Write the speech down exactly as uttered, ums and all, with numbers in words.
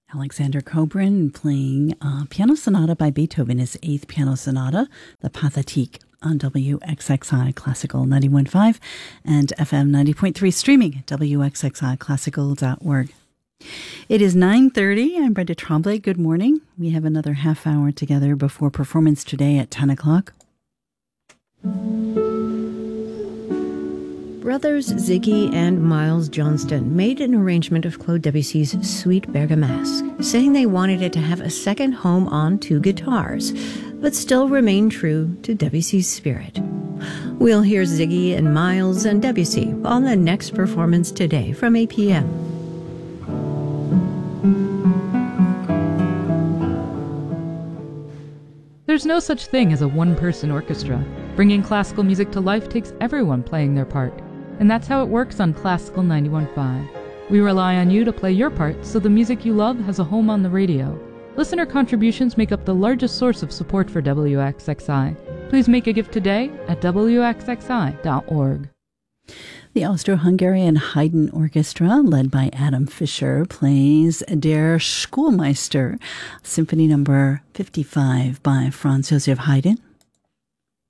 Alexander Kobrin playing uh, Piano Sonata by Beethoven, his eighth Piano Sonata, the Pathétique, on W X X I Classical ninety-one point five and F M ninety point three, streaming at W X X I classical dot org. It is nine thirty. I'm Brenda Tremblay. Good morning. We have another half hour together before performance today at ten o'clock. Brothers Ziggy and Miles Johnston made an arrangement of Claude Debussy's Suite Bergamasque, saying they wanted it to have a second home on two guitars, but still remain true to Debussy's spirit. We'll hear Ziggy and Miles and Debussy on the next performance today from eight p.m. There's no such thing as a one-person orchestra. Bringing classical music to life takes everyone playing their part. And that's how it works on Classical ninety-one point five. We rely on you to play your part so the music you love has a home on the radio. Listener contributions make up the largest source of support for W X X I. Please make a gift today at W X X I dot org. The Austro-Hungarian Haydn Orchestra, led by Adam Fischer, plays Der Schulmeister, Symphony Number fifty-five by Franz Joseph Haydn.